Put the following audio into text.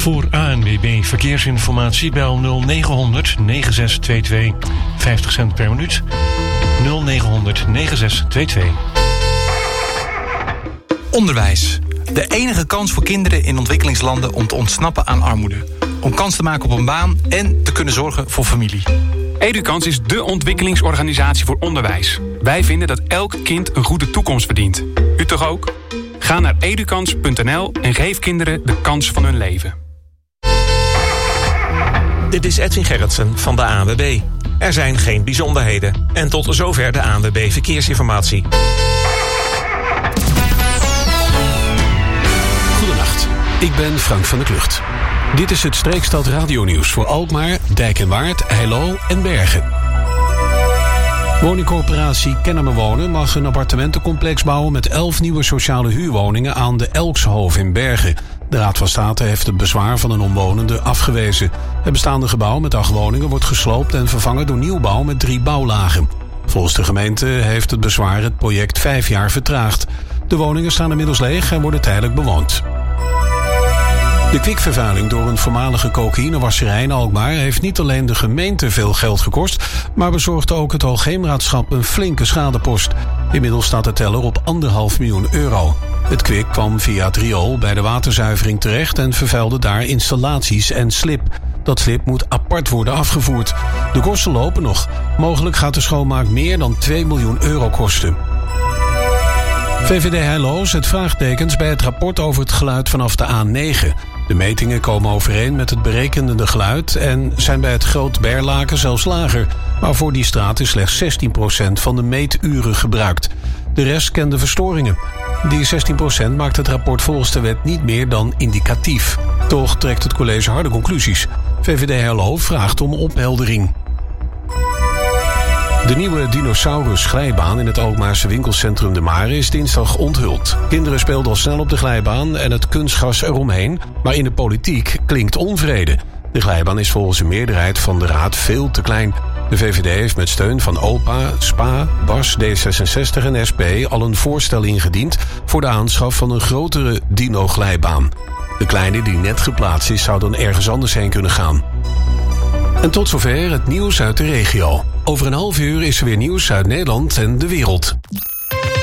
Voor ANWB Verkeersinformatie bel 0900 9622. 50 cent per minuut. 0900 9622. Onderwijs. De enige kans voor kinderen in ontwikkelingslanden om te ontsnappen aan armoede. Om kans te maken op een baan en te kunnen zorgen voor familie. Edukans is dé ontwikkelingsorganisatie voor onderwijs. Wij vinden dat elk kind een goede toekomst verdient. U toch ook? Ga naar edukans.nl en geef kinderen de kans van hun leven. Dit is Edwin Gerritsen van de ANWB. Er zijn geen bijzonderheden. En tot zover de ANWB Verkeersinformatie. Goedenacht, ik ben Frank van der Klucht. Dit is het Streekstad radionieuws voor Alkmaar, Dijk en Waard, Heilo en Bergen. Woningcorporatie Kennemer Wonen mag een appartementencomplex bouwen met 11 nieuwe sociale huurwoningen aan de Elkshoofd in Bergen. De Raad van State heeft het bezwaar van een omwonende afgewezen. Het bestaande gebouw met 8 woningen wordt gesloopt en vervangen door nieuwbouw met 3 bouwlagen. Volgens de gemeente heeft het bezwaar het project 5 jaar vertraagd. De woningen staan inmiddels leeg en worden tijdelijk bewoond. De kwikvervuiling door een voormalige cocaïnewasserij in Alkmaar heeft niet alleen de gemeente veel geld gekost, maar bezorgde ook het Hoogheemraadschap een flinke schadepost. Inmiddels staat de teller op €1,5 miljoen. Het kwik kwam via het riool bij de waterzuivering terecht en vervuilde daar installaties en slib. Dat slib moet apart worden afgevoerd. De kosten lopen nog. Mogelijk gaat de schoonmaak meer dan €2 miljoen kosten. VVD Heilo zet vraagtekens bij het rapport over het geluid vanaf de A9. De metingen komen overeen met het berekende geluid en zijn bij het Groot Berlaken zelfs lager. Maar voor die straat is slechts 16% van de meeturen gebruikt. De rest kende verstoringen. Die 16% maakt het rapport volgens de wet niet meer dan indicatief. Toch trekt het college harde conclusies. VVD Heilo vraagt om opheldering. De nieuwe dinosaurus-glijbaan in het Alkmaarse winkelcentrum De Mare is dinsdag onthuld. Kinderen speelden al snel op de glijbaan en het kunstgras eromheen, maar in de politiek klinkt onvrede. De glijbaan is volgens een meerderheid van de raad veel te klein. De VVD heeft met steun van OPA, SPA, BAS, D66 en SP al een voorstel ingediend voor de aanschaf van een grotere dino-glijbaan. De kleine die net geplaatst is zou dan ergens anders heen kunnen gaan. En tot zover het nieuws uit de regio. Over een half uur is er weer nieuws uit Nederland en de wereld.